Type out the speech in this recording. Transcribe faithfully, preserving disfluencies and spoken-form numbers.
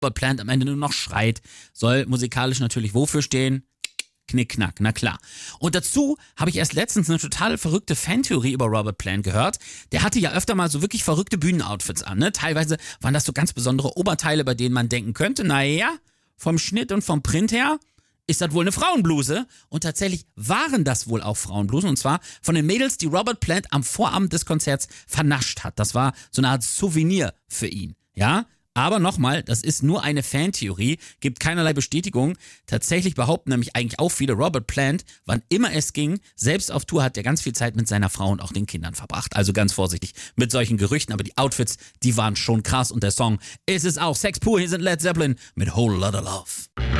Robert Plant am Ende nur noch schreit, soll musikalisch natürlich wofür stehen? Knickknack, na klar. Und dazu habe ich erst letztens eine total verrückte Fantheorie über Robert Plant gehört. Der hatte ja öfter mal so wirklich verrückte Bühnenoutfits an, ne? Teilweise waren das so ganz besondere Oberteile, bei denen man denken könnte, naja, vom Schnitt und vom Print her ist das wohl eine Frauenbluse. Und tatsächlich waren das wohl auch Frauenblusen. Und zwar von den Mädels, die Robert Plant am Vorabend des Konzerts vernascht hat. Das war so eine Art Souvenir für ihn, ja? Aber nochmal, das ist nur eine Fantheorie, gibt keinerlei Bestätigung. Tatsächlich behaupten nämlich eigentlich auch viele, Robert Plant, wann immer es ging, selbst auf Tour hat er ganz viel Zeit mit seiner Frau und auch den Kindern verbracht. Also ganz vorsichtig mit solchen Gerüchten, aber die Outfits, die waren schon krass und der Song ist es auch. Sex pur, hier sind Led Zeppelin mit Whole Lotta Love.